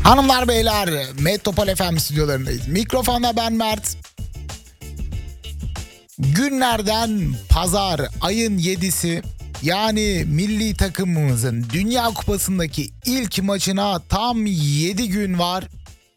Hanımlar beyler, Metropol FM stüdyolarındayız. Mikrofonda ben Mert. Günlerden pazar, ayın 7'si, yani milli takımımızın Dünya Kupası'ndaki ilk maçına tam 7 gün var.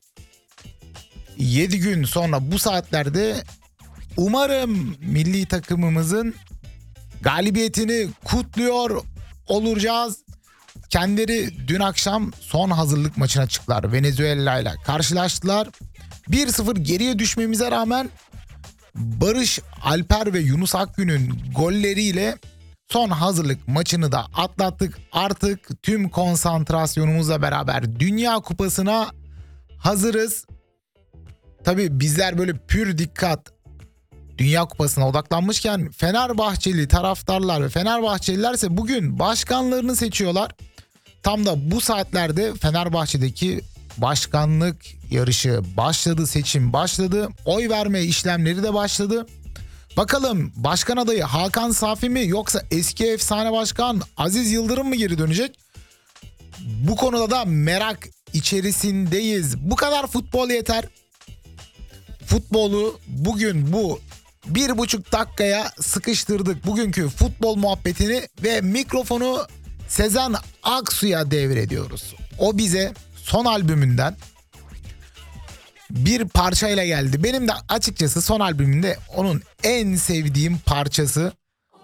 7 gün sonra bu saatlerde umarım milli takımımızın galibiyetini kutluyor olacağız. Kendileri dün akşam son hazırlık maçına çıktılar. Venezuela ile karşılaştılar. 1-0 geriye düşmemize rağmen Barış Alper ve Yunus Akgün'ün golleriyle son hazırlık maçını da atlattık. Artık tüm konsantrasyonumuzla beraber Dünya Kupası'na hazırız. Tabii bizler böyle pür dikkat Dünya Kupası'na odaklanmışken Fenerbahçeli taraftarlar ve Fenerbahçeliler ise bugün başkanlarını seçiyorlar. Tam da bu saatlerde Fenerbahçe'deki başkanlık yarışı başladı, seçim başladı. Oy verme işlemleri de başladı. Bakalım başkan adayı Hakan Safi mi yoksa eski efsane başkan Aziz Yıldırım mı geri dönecek? Bu konuda da merak içerisindeyiz. Bu kadar futbol yeter. Futbolu bugün bu 1,5 dakikaya sıkıştırdık bugünkü futbol muhabbetini ve mikrofonu Sezen Aksu'ya devrediyoruz. O bize son albümünden bir parçayla geldi. Benim de açıkçası son albümünde onun en sevdiğim parçası.